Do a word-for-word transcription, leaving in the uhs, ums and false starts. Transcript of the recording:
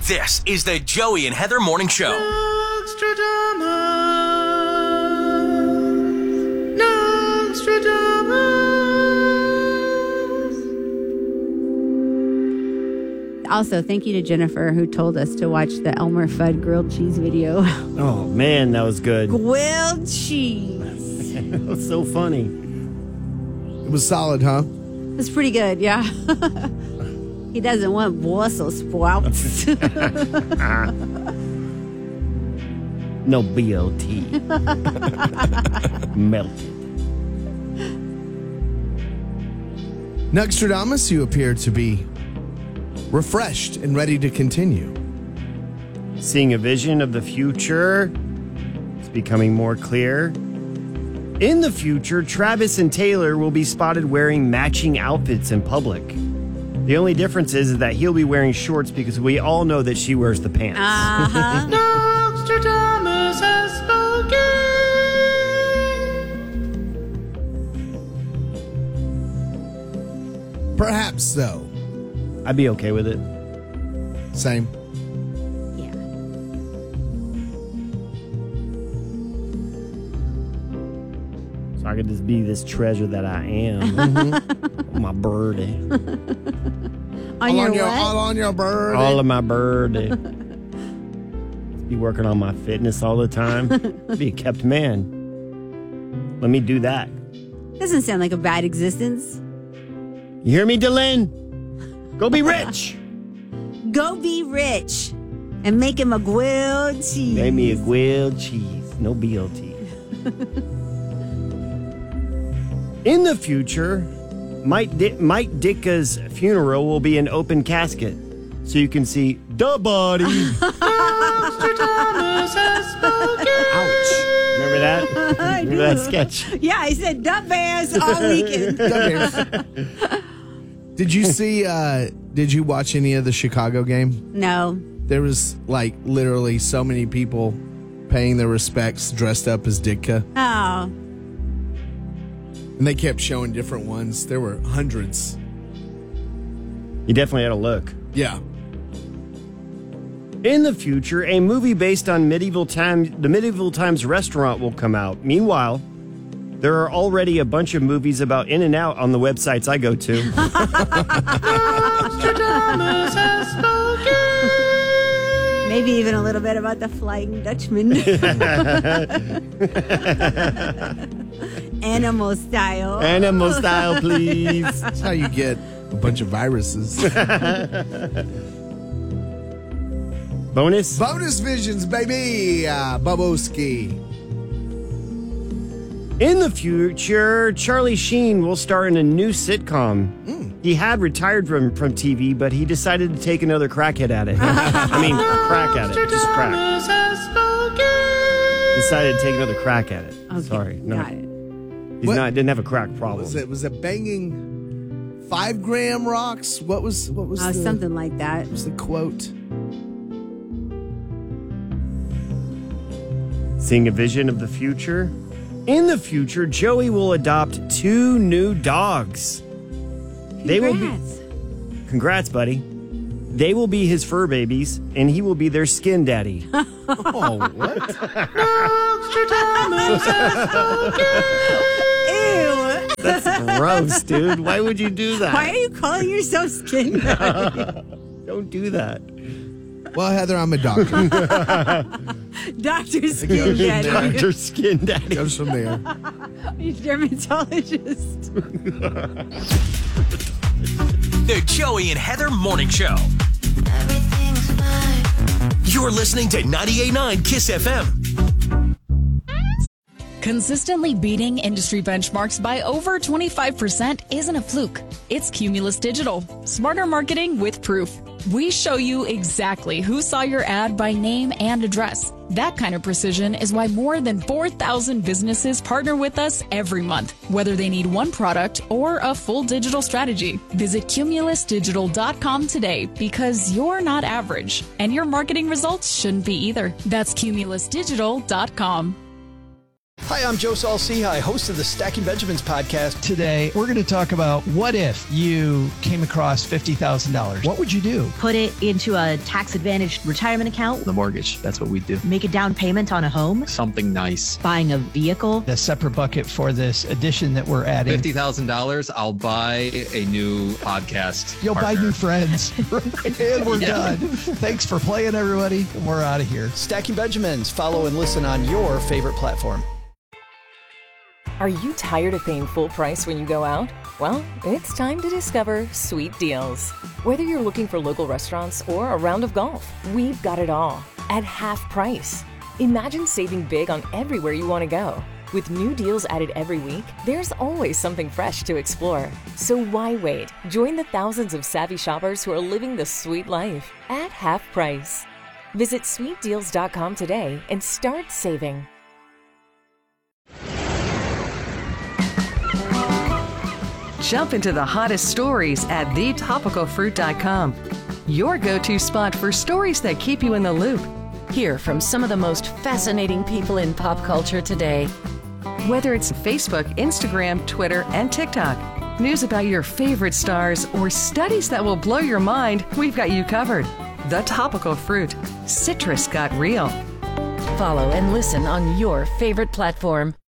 This is the Joey and Heather Morning Show. Nostradamus. Nostradamus. Also, thank you to Jennifer, who told us to watch the Elmer Fudd grilled cheese video. Oh, man, that was good. Grilled cheese. It was so funny. It was solid, huh? It's pretty good, yeah. He doesn't want Brussels sprouts. No B L T. Melted. Nostradamus, you appear to be refreshed and ready to continue. Seeing a vision of the future. It's becoming more clear. In the future, Travis and Taylor will be spotted wearing matching outfits in public. The only difference is that he'll be wearing shorts because we all know that she wears the pants. Uh-huh. Nostradamus has spoken. Perhaps, though. I'd be okay with it. Same. Yeah. So I could just be this treasure that I am. Mm-hmm. My birdie. On all your on your, what? all on your bird. All of my birdie. Be working on my fitness all the time. Be a kept man. Let me do that. Doesn't sound like a bad existence. You hear me, Dylan? Go be rich. Go be rich and make him a grilled cheese. Make me a grilled cheese. No B L T. In the future, Mike, Di- Mike Ditka's funeral will be an open casket, so you can see the body. Nostradamus has spoken. Ouch. Remember that? I Remember do. that sketch? Yeah, I said duck bears all weekend. Did you see, uh, did you watch any of the Chicago game? No. There was like literally so many people paying their respects dressed up as Ditka. Oh. And they kept showing different ones. There were hundreds. You definitely had a look. Yeah. In the future, a movie based on medieval times, the Medieval Times restaurant will come out. Meanwhile, there are already a bunch of movies about In-N-Out on the websites I go to. Nostradamus has spoken. Maybe even a little bit about the Flying Dutchman. Animal style. Animal style, please. That's how you get a bunch of viruses. Bonus? Bonus visions, baby. Uh, Boboski. In the future, Charlie Sheen will star in a new sitcom. Mm. He had retired from, from T V, but he decided to take another crackhead at it. I mean, crack at it. Just crack. Nostradamus has spoken. Decided to take another crack at it. Okay, Sorry. No. got it. He's What? not didn't have a crack problem. Was it was it banging five gram rocks? What was what was Uh, the, something like that. what was the quote? Seeing a vision of the future? In the future, Joey will adopt two new dogs. They will be Congrats. Congrats, buddy. They will be his fur babies, and he will be their skin daddy. Oh, what? Nostradamus has spoken. Ew. That's gross, dude. Why would you do that? Why are you calling yourself skin daddy? Don't do that. Well, Heather, I'm a doctor. Doctor Skin Daddy. Doctor Skin Daddy. Goes from there. Dermatologist. The Joey and Heather Morning Show. Everything's fine. You're listening to ninety-eight point nine KISS F M. Consistently beating industry benchmarks by over twenty-five percent isn't a fluke. It's Cumulus Digital. Smarter marketing with proof. We show you exactly who saw your ad by name and address. That kind of precision is why more than four thousand businesses partner with us every month, whether they need one product or a full digital strategy. Visit cumulus digital dot com today because you're not average, and your marketing results shouldn't be either. That's cumulus digital dot com. Hi, I'm Joe Saul-Sehy, host of the Stacking Benjamins podcast. Today, we're going to talk about what if you came across fifty thousand dollars? What would you do? Put it into a tax-advantaged retirement account. The mortgage, that's what we do. Make a down payment on a home. Something nice. Buying a vehicle. A separate bucket for this addition that we're adding. fifty thousand dollars, I'll buy a new podcast You'll partner. buy new friends. And we're Yeah. done. Thanks for playing, everybody. We're out of here. Stacking Benjamins. Follow and listen on your favorite platform. Are you tired of paying full price when you go out? Well, it's time to discover Sweet Deals. Whether you're looking for local restaurants or a round of golf, we've got it all at half price. Imagine saving big on everywhere you want to go. With new deals added every week, there's always something fresh to explore. So why wait? Join the thousands of savvy shoppers who are living the sweet life at half price. Visit sweet deals dot com today and start saving. Jump into the hottest stories at the topical fruit dot com. Your go-to spot for stories that keep you in the loop. Hear from some of the most fascinating people in pop culture today. Whether it's Facebook, Instagram, Twitter, and TikTok, news about your favorite stars, or studies that will blow your mind, we've got you covered. The Topical Fruit. Citrus got real. Follow and listen on your favorite platform.